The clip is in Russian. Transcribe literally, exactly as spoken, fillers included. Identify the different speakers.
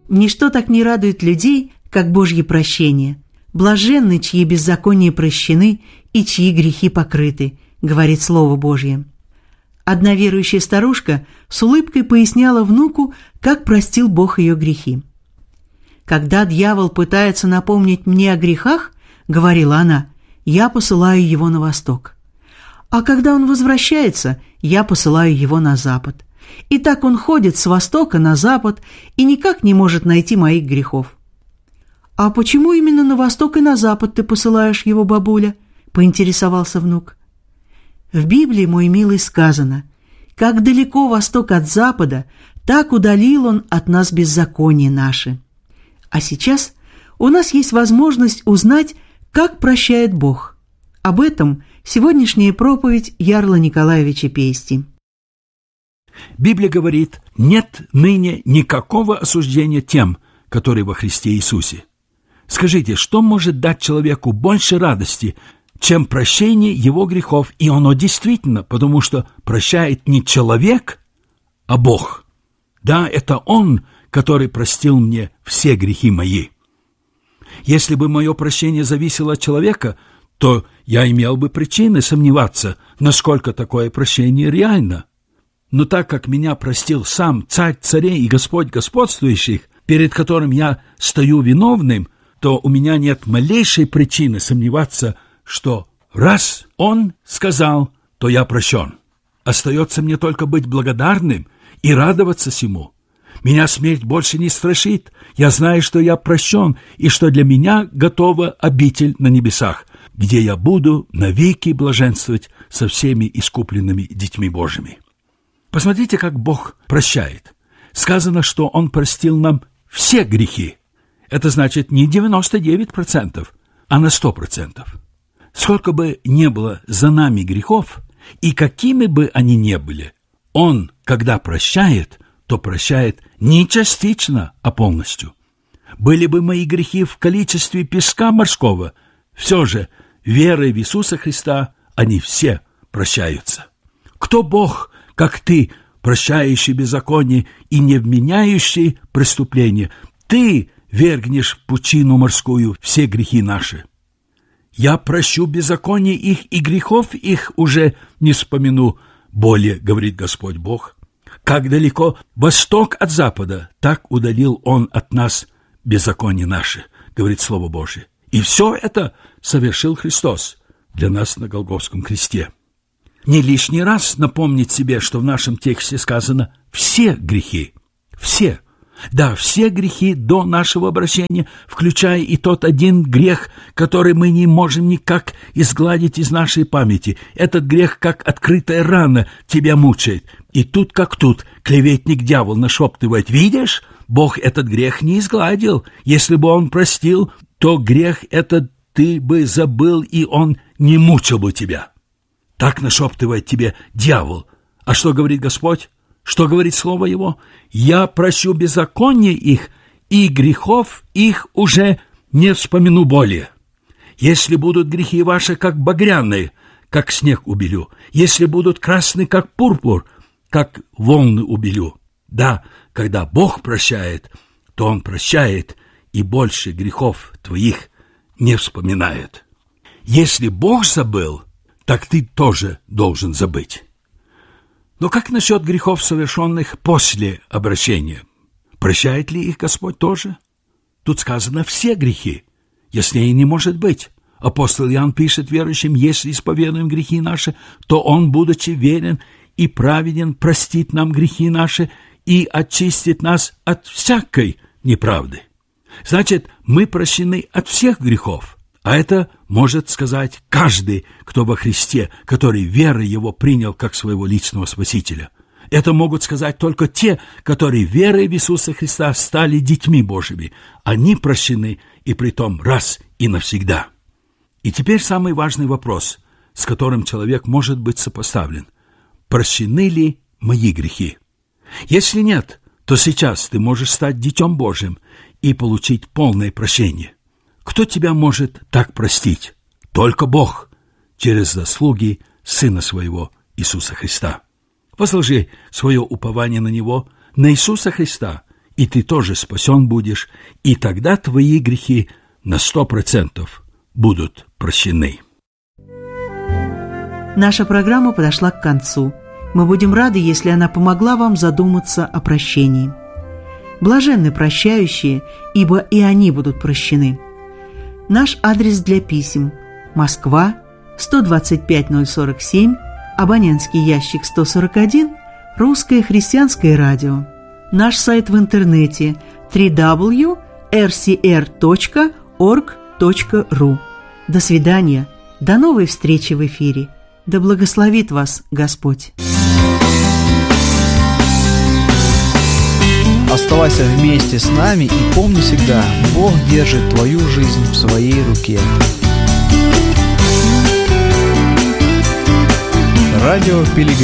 Speaker 1: Ничто так не радует людей, как Божье прощение. Блаженны, чьи беззакония прощены и чьи грехи покрыты, говорит Слово Божье. Одна верующая старушка с улыбкой поясняла внуку, как простил Бог ее грехи. «Когда дьявол пытается напомнить мне о грехах, — говорила она, — я посылаю его на восток. А когда он возвращается, я посылаю его на запад. И так он ходит с востока на запад и никак не может найти моих грехов». «А почему именно на восток и на запад ты посылаешь его, бабуля?» — поинтересовался внук. «В Библии, мой милый, сказано: как далеко восток от запада, так удалил он от нас беззаконие наши. А сейчас у нас есть возможность узнать, как прощает Бог. Об этом сегодняшняя проповедь Ярла Николаевича Пейсти».
Speaker 2: Библия говорит: нет ныне никакого осуждения тем, которые во Христе Иисусе. Скажите, что может дать человеку больше радости, чем прощение его грехов? И оно действительно, потому что прощает не человек, а Бог. Да, это Он, который простил мне все грехи мои. Если бы мое прощение зависело от человека, то я имел бы причины сомневаться, насколько такое прощение реально. Но так как меня простил сам Царь царей и Господь господствующих, перед которым я стою виновным, то у меня нет малейшей причины сомневаться, что раз Он сказал, то я прощен. Остается мне только быть благодарным и радоваться сему. Меня смерть больше не страшит. Я знаю, что я прощен, и что для меня готова обитель на небесах, где я буду навеки блаженствовать со всеми искупленными детьми Божьими. Посмотрите, как Бог прощает. Сказано, что Он простил нам все грехи. Это значит не девяносто девять процентов, а на сто процентов. Сколько бы ни было за нами грехов, и какими бы они ни были, Он, когда прощает, то прощает не частично, а полностью. Были бы мои грехи в количестве песка морского, все же верой в Иисуса Христа они все прощаются. Кто Бог, как ты, прощающий беззаконие и не вменяющий преступление? Ты вергнешь в пучину морскую все грехи наши. Я прощу беззаконие их, и грехов их уже не вспомяну более, говорит Господь Бог. Как далеко восток от запада, так удалил Он от нас беззаконие наше, говорит Слово Божие. И все это совершил Христос для нас на Голгофском кресте. Не лишний раз напомнить себе, что в нашем тексте сказано «все грехи». Все. Да, все грехи до нашего обращения, включая и тот один грех, который мы не можем никак изгладить из нашей памяти. Этот грех, как открытая рана, тебя мучает. И тут как тут клеветник-дьявол нашептывает: видишь, Бог этот грех не изгладил. Если бы Он простил, то грех этот ты бы забыл, и он не мучил бы тебя. Так нашептывает тебе дьявол. А что говорит Господь? Что говорит Слово Его? «Я прощу беззаконие их, и грехов их уже не вспомяну более. Если будут грехи ваши, как багряные, как снег убелю. Если будут красны, как пурпур, как волны убелю». Да, когда Бог прощает, то Он прощает, и больше грехов твоих не вспоминает. Если Бог забыл, так ты тоже должен забыть. Но как насчет грехов, совершенных после обращения? Прощает ли их Господь тоже? Тут сказано «все грехи». Яснее не может быть. Апостол Иоанн пишет верующим: если исповедуем грехи наши, то Он, будучи верен и праведен, простит нам грехи наши и очистит нас от всякой неправды. Значит, мы прощены от всех грехов. А это может сказать каждый, кто во Христе, который верой Его принял как своего личного Спасителя. Это могут сказать только те, которые верой в Иисуса Христа стали детьми Божьими. Они прощены, и притом раз и навсегда. И теперь самый важный вопрос, с которым человек может быть сопоставлен. Прощены ли мои грехи? Если нет, то сейчас ты можешь стать детем Божьим и получить полное прощение. Кто тебя может так простить? Только Бог, через заслуги Сына Своего Иисуса Христа. Возложи свое упование на Него, на Иисуса Христа, и ты тоже спасен будешь, и тогда твои грехи на сто процентов будут прощены.
Speaker 1: Наша программа подошла к концу. Мы будем рады, если она помогла вам задуматься о прощении. Блаженны прощающие, ибо и они будут прощены. Наш адрес для писем: Москва, сто двадцать пять ноль сорок семь, абонентский ящик сто сорок один, Русское христианское радио. Наш сайт в интернете дабл ю дабл ю дабл ю точка эр си эр точка орг точка ру. До свидания, до новой встречи в эфире. Да благословит вас Господь.
Speaker 3: Оставайся вместе с нами и помни всегда, Бог держит твою жизнь в своей руке. Радио Пилигрим.